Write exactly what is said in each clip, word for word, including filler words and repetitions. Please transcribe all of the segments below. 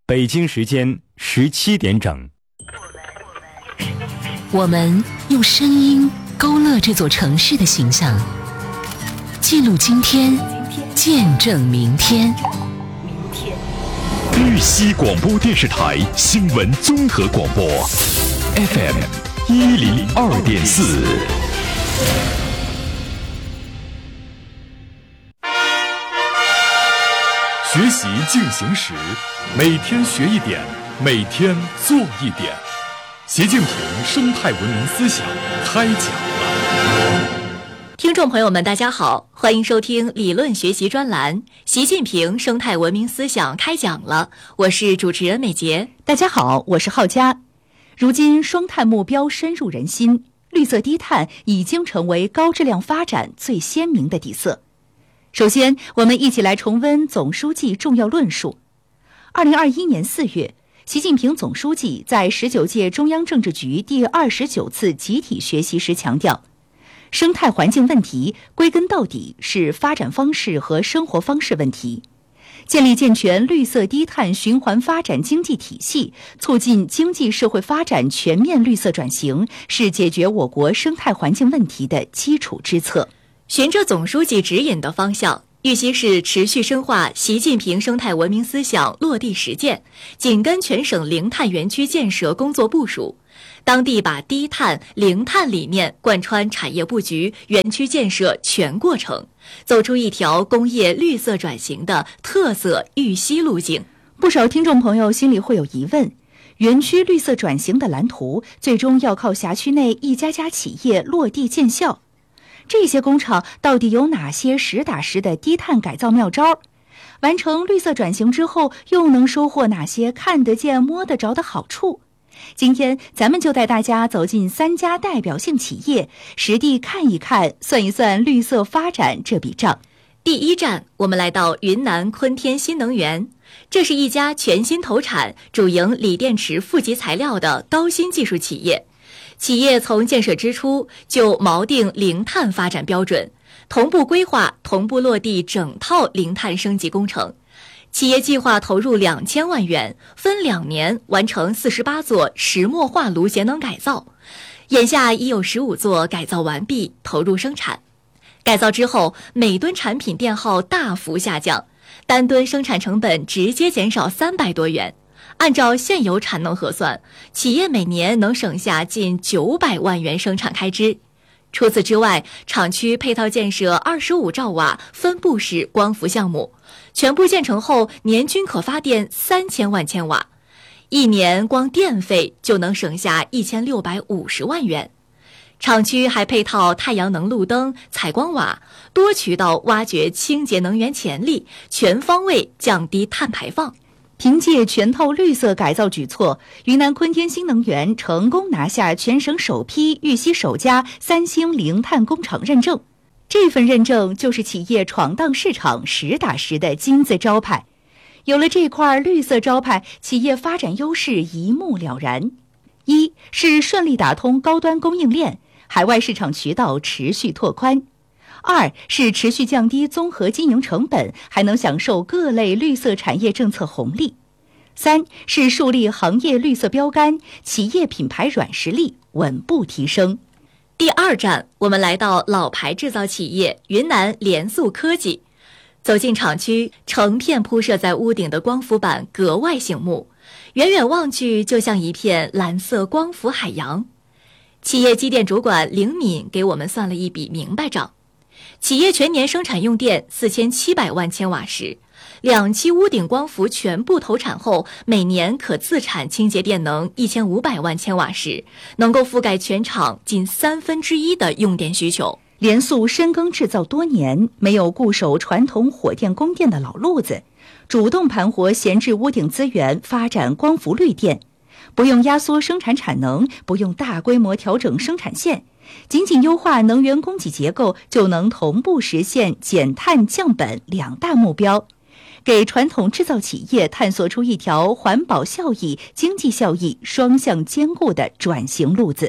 北京时间十七点整。 我们用声音勾勒这座城市的形象，记录今天，见证明天。 玉溪广播电视台新闻综合广播 F M 一零二点四。学习进行时，每天学一点，每天做一点。习近平生态文明思想开讲了。 听众朋友们大家好，欢迎收听理论学习专栏习近平生态文明思想开讲了，我是主持人美杰。 大家好，我是浩佳。如今双碳目标深入人心，绿色低碳已经成为高质量发展最鲜明的底色。首先，我们一起来重温总书记重要论述。二零二一年四月，习近平总书记在十九届中央政治局第二十九次集体学习时强调，生态环境问题归根到底是发展方式和生活方式问题。建立健全绿色低碳循环发展经济体系，促进经济社会发展全面绿色转型，是解决我国生态环境问题的基础之策。 循着总书记指引的方向，玉溪市持续深化习近平生态文明思想落地实践，紧跟全省零碳园区建设工作部署，当地把低碳、零碳理念贯穿产业布局、园区建设全过程，走出一条工业绿色转型的特色玉溪路径。 不少听众朋友心里会有疑问，园区绿色转型的蓝图最终要靠辖区内一家家企业落地见效。这些工厂到底有哪些实打实的低碳改造妙招？完成绿色转型之后，又能收获哪些看得见摸得着的好处？今天咱们就带大家走进三家代表性企业，实地看一看，算一算绿色发展这笔账。 第一站，我们来到云南昆天新能源，这是一家全新投产、主营锂电池负极材料的高新技术企业。企业从建设之初就锚定零碳发展标准，同步规划、同步落地整套零碳升级工程。企业计划投入两千万元，分两年完成四十八座石墨化炉节能改造，眼下已有十五座改造完毕，投入生产。改造之后，每吨产品电耗大幅下降，单吨生产成本直接减少三百多元。按照现有产能核算，企业每年能省下近九百万元生产开支。除此之外，厂区配套建设二十五兆瓦分布式光伏项目，全部建成后年均可发电三千万千瓦，一年光电费就能省下一千六百五十万元。厂区还配套太阳能路灯、采光瓦，多渠道挖掘清洁能源潜力，全方位降低碳排放。 凭借全套绿色改造举措，云南昆天新能源成功拿下全省首批、玉溪首家三星零碳工厂认证。这份认证就是企业闯荡市场、实打实的金字招牌。有了这块绿色招牌，企业发展优势一目了然。一是顺利打通高端供应链，海外市场渠道持续拓宽。二是持续降低综合经营成本，还能享受各类绿色产业政策红利。三是树立行业绿色标杆，企业品牌软实力稳步提升。 第二站，我们来到老牌制造企业云南联塑科技。走进厂区，成片铺设在屋顶的光伏板格外醒目，远远望去就像一片蓝色光伏海洋。企业机电主管凌敏给我们算了一笔明白账。企业全年生产用电四千七百万千瓦时，两期屋顶光伏全部投产后，每年可自产清洁电能一千五百万千瓦时，能够覆盖全厂近三分之一的用电需求。 联塑深耕制造多年，没有固守传统火电供电的老路子，主动盘活闲置屋顶资源，发展光伏绿电，不用压缩生产产能，不用大规模调整生产线，仅仅优化能源供给结构，就能同步实现减碳降本两大目标，给传统制造企业探索出一条环保效益、经济效益双向兼顾的转型路子。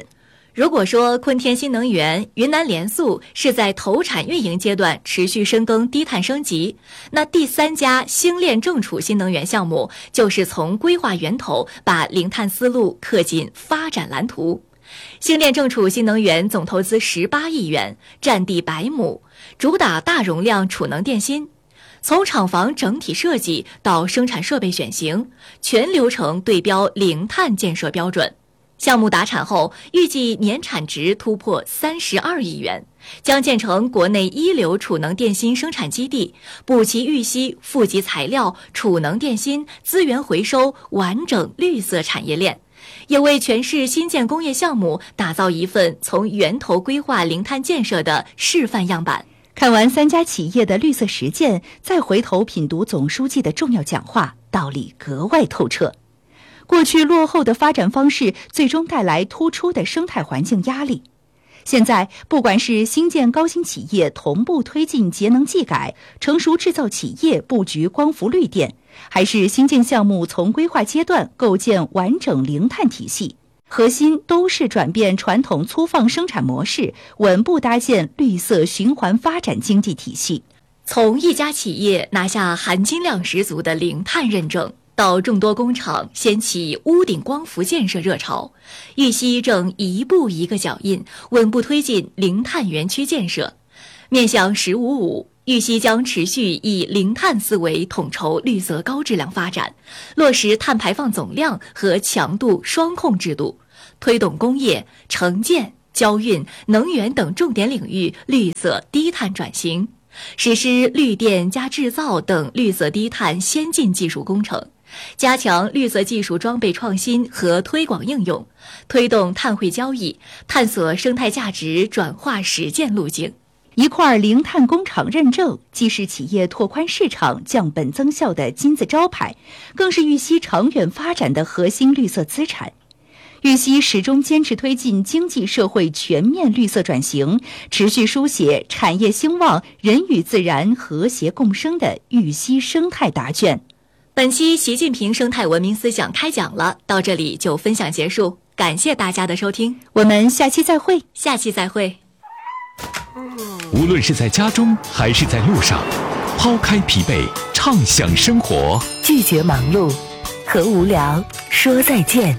如果说昆天新能源、云南联塑是在投产运营阶段持续深耕低碳升级，那第三家星链正储新能源项目就是从规划源头把零碳思路刻进发展蓝图。星链正储新能源总投资十八亿元，占地百亩，主打大容量储能电芯。从厂房整体设计到生产设备选型，全流程对标零碳建设标准。项目达产后，预计年产值突破三十二亿元，将建成国内一流储能电芯生产基地，补齐玉溪负极材料、储能电芯、资源回收完整绿色产业链，也为全市新建工业项目打造一份从源头规划零碳建设的示范样板。 看完三家企业的绿色实践，再回头品读总书记的重要讲话，道理格外透彻。过去落后的发展方式，最终带来突出的生态环境压力。现在，不管是新建高新企业同步推进节能技改，成熟制造企业布局光伏绿电，还是新建项目从规划阶段构建完整零碳体系，核心都是转变传统粗放生产模式，稳步搭建绿色循环发展经济体系。 从一家企业拿下含金量十足的零碳认证，到众多工厂掀起屋顶光伏建设热潮，玉溪正一步一个脚印，稳步推进零碳园区建设。面向“十五五”，玉溪将持续以零碳思维统筹绿色高质量发展，落实碳排放总量和强度双控制度，推动工业、城建、交运、能源等重点领域绿色低碳转型，实施绿电加制造等绿色低碳先进技术工程，加强绿色技术装备创新和推广应用，推动碳汇交易，探索生态价值转化实践路径。 一块零碳工厂认证，既是企业拓宽市场、降本增效的金字招牌，更是玉溪长远发展的核心绿色资产。玉溪始终坚持推进经济社会全面绿色转型，持续书写产业兴旺、人与自然和谐共生的玉溪生态答卷。 本期习近平生态文明思想开讲了，到这里就分享结束，感谢大家的收听， 我们下期再会。 下期再会。 无论是在家中还是在路上，抛开疲惫，畅享生活， 拒绝忙碌，和无聊说再见。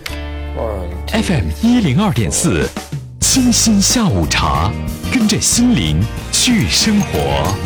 F M 一零二点四，清新下午茶，跟着心灵去生活。